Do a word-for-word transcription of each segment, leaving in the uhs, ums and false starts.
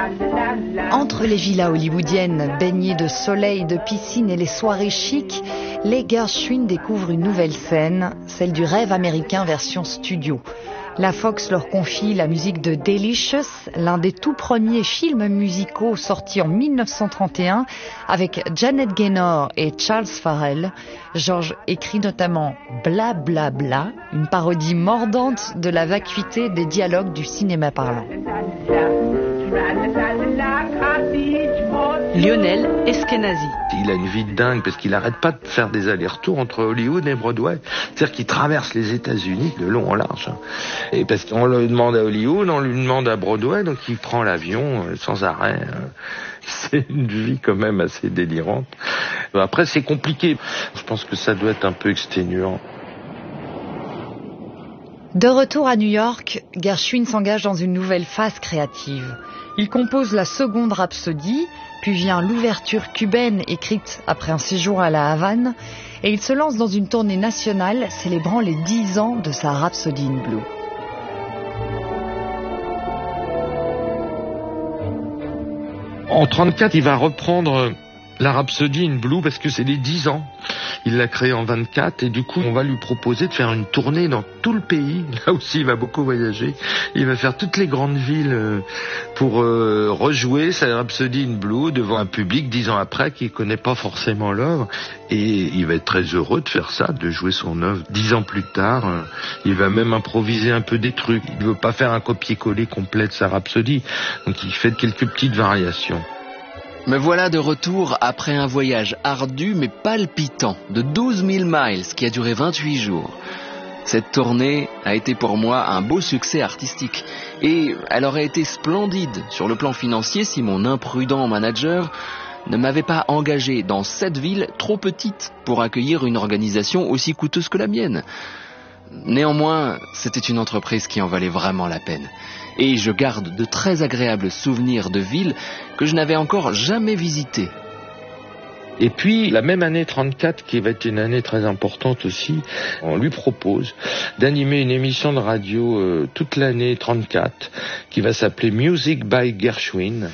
Entre les villas hollywoodiennes baignées de soleil, de piscine et les soirées chics, les Gershwin découvrent une nouvelle scène, celle du rêve américain version studio. La Fox leur confie la musique de Delicious, l'un des tout premiers films musicaux sortis en mille neuf cent trente et un avec Janet Gaynor et Charles Farrell. George écrit notamment Bla Bla Bla, une parodie mordante de la vacuité des dialogues du cinéma parlant. Lionel Eskenazi. Il a une vie de dingue parce qu'il n'arrête pas de faire des allers-retours entre Hollywood et Broadway. C'est-à-dire qu'il traverse les États-Unis de long en large. Et parce qu'on lui demande à Hollywood, on lui demande à Broadway, donc il prend l'avion sans arrêt. C'est une vie quand même assez délirante. Après, c'est compliqué. Je pense que ça doit être un peu exténuant. De retour à New York, Gershwin s'engage dans une nouvelle phase créative. Il compose la seconde rhapsodie, puis vient l'ouverture cubaine écrite après un séjour à la Havane, et il se lance dans une tournée nationale célébrant les dix ans de sa Rhapsody in Blue. En trente-quatre, il va reprendre la Rhapsody in Blue parce que c'est les dix ans. Il l'a créé en vingt-quatre et du coup, on va lui proposer de faire une tournée dans tout le pays. Là aussi, il va beaucoup voyager. Il va faire toutes les grandes villes pour euh, rejouer sa Rhapsody in Blue devant un public dix ans après qui connaît pas forcément l'œuvre. Et il va être très heureux de faire ça, de jouer son œuvre dix ans plus tard. Il va même improviser un peu des trucs. Il veut pas faire un copier-coller complet de sa Rhapsody. Donc il fait quelques petites variations. Me voilà de retour après un voyage ardu mais palpitant de douze mille miles qui a duré vingt-huit jours. Cette tournée a été pour moi un beau succès artistique et elle aurait été splendide sur le plan financier si mon imprudent manager ne m'avait pas engagé dans cette ville trop petite pour accueillir une organisation aussi coûteuse que la mienne. Néanmoins, c'était une entreprise qui en valait vraiment la peine. Et je garde de très agréables souvenirs de villes que je n'avais encore jamais visitées. Et puis, la même année trente-quatre, qui va être une année très importante aussi, on lui propose d'animer une émission de radio euh, toute l'année trente-quatre, qui va s'appeler Music by Gershwin.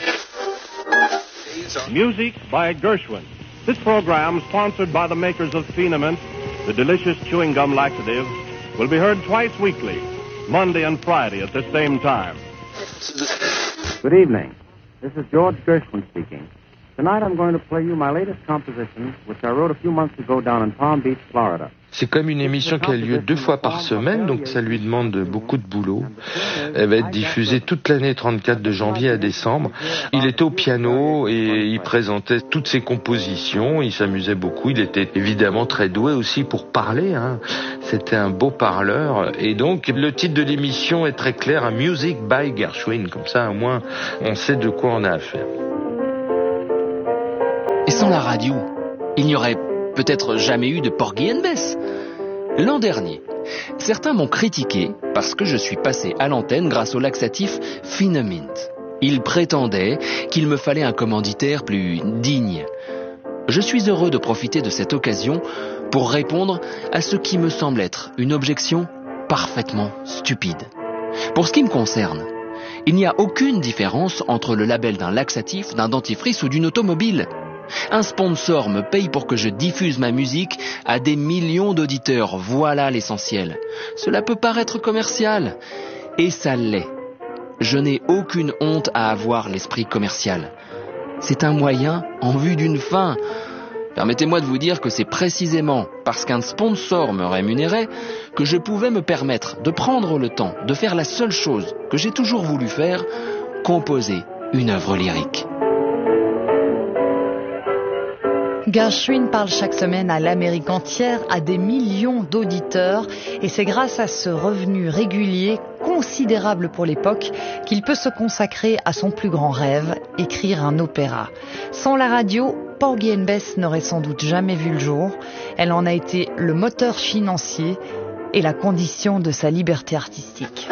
Music by Gershwin. This program, sponsored by the makers of Phenamint, the delicious chewing gum laxative, will be heard twice weekly, Monday and Friday at the same time. Good evening. This is George Gershwin speaking. Tonight I'm going to play you my latest composition, which I wrote a few months ago down in Palm Beach, Florida. C'est comme une émission qui a lieu deux fois par semaine, donc ça lui demande beaucoup de boulot. Elle va être diffusée toute l'année trente-quatre, de janvier à décembre. Il était au piano et il présentait toutes ses compositions, il s'amusait beaucoup, il était évidemment très doué aussi pour parler, hein. C'était un beau parleur. Et donc le titre de l'émission est très clair, un Music by Gershwin, comme ça au moins on sait de quoi on a affaire. Et sans la radio, il n'y aurait peut-être jamais eu de Porgy and Bess. L'an dernier, certains m'ont critiqué parce que je suis passé à l'antenne grâce au laxatif Phenamint. Ils prétendaient qu'il me fallait un commanditaire plus digne. Je suis heureux de profiter de cette occasion pour répondre à ce qui me semble être une objection parfaitement stupide. Pour ce qui me concerne, il n'y a aucune différence entre le label d'un laxatif, d'un dentifrice ou d'une automobile. Un sponsor me paye pour que je diffuse ma musique à des millions d'auditeurs. Voilà l'essentiel. Cela peut paraître commercial, et ça l'est. Je n'ai aucune honte à avoir l'esprit commercial. C'est un moyen en vue d'une fin. Permettez-moi de vous dire que c'est précisément parce qu'un sponsor me rémunérait que je pouvais me permettre de prendre le temps de faire la seule chose que j'ai toujours voulu faire, composer une œuvre lyrique. Gershwin parle chaque semaine à l'Amérique entière, à des millions d'auditeurs, et c'est grâce à ce revenu régulier, considérable pour l'époque, qu'il peut se consacrer à son plus grand rêve, écrire un opéra. Sans la radio, Porgy and Bess n'aurait sans doute jamais vu le jour. Elle en a été le moteur financier et la condition de sa liberté artistique.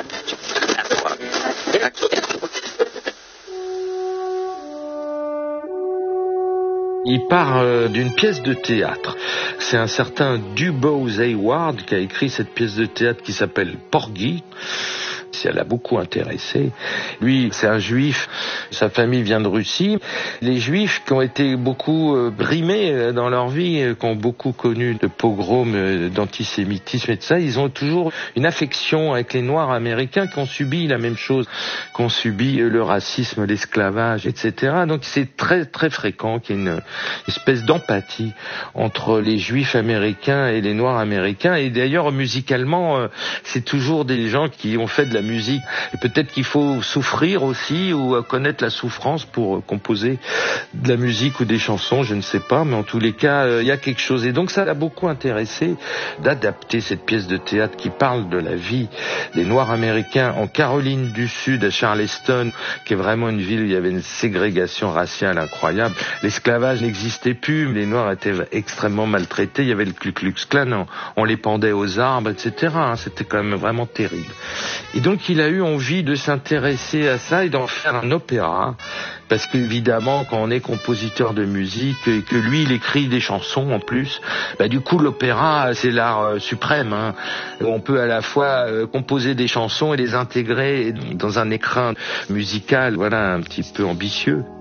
Il part euh, d'une pièce de théâtre. C'est un certain Dubose Hayward qui a écrit cette pièce de théâtre qui s'appelle Porgy. Ça l'a beaucoup intéressé. Lui, c'est un juif Sa famille vient de Russie. Les Juifs qui ont été beaucoup euh, brimés dans leur vie, euh, qui ont beaucoup connu de pogroms, euh, d'antisémitisme et de ça, ils ont toujours une affection avec les Noirs américains qui ont subi la même chose, qui ont subi euh, le racisme, l'esclavage, et cetera. Donc c'est très très fréquent qu'il y ait une espèce d'empathie entre les Juifs américains et les Noirs américains. Et d'ailleurs, musicalement, euh, c'est toujours des gens qui ont fait de la musique. Et peut-être qu'il faut souffrir aussi ou euh, connaître la souffrance pour euh, composer de la musique ou des chansons, je ne sais pas, mais en tous les cas, il euh, y a quelque chose. Et donc ça l'a beaucoup intéressé d'adapter cette pièce de théâtre qui parle de la vie des Noirs américains en Caroline du Sud, à Charleston, qui est vraiment une ville où il y avait une ségrégation raciale incroyable. L'esclavage n'existait plus, les Noirs étaient extrêmement maltraités, il y avait le Ku Klux Klan, on, on les pendait aux arbres, et cetera. Hein, c'était quand même vraiment terrible. Et donc il a eu envie de s'intéresser à ça et d'en faire un opéra, parce qu'évidemment, quand on est compositeur de musique et que lui, il écrit des chansons en plus, bah du coup, l'opéra, c'est l'art euh, suprême. Hein. On peut à la fois euh, composer des chansons et les intégrer dans un écrin musical, voilà, un petit peu ambitieux.